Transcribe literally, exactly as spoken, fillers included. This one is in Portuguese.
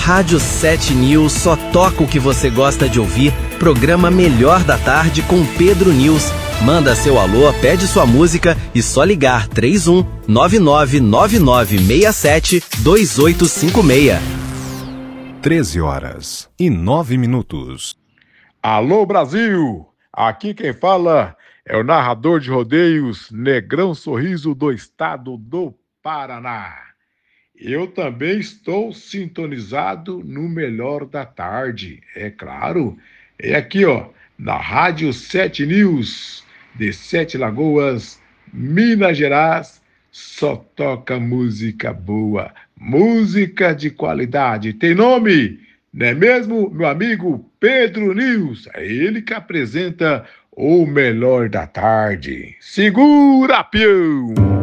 Rádio sete News só toca o que você gosta de ouvir. Programa Melhor da Tarde com Pedro News. Manda seu alô, pede sua música e só ligar três um nove nove nove nove seis sete dois oito cinco seis. treze horas e nove minutos. Alô, Brasil! Aqui quem fala é o narrador de rodeios Negrão Sorriso do estado do Paraná. Eu também estou sintonizado no Melhor da Tarde, é claro. É aqui, ó, na Rádio sete News, de Sete Lagoas, Minas Gerais, só toca música boa, música de qualidade. Tem nome, não é mesmo, meu amigo Pedro News? É ele que apresenta o Melhor da Tarde. Segura, peão!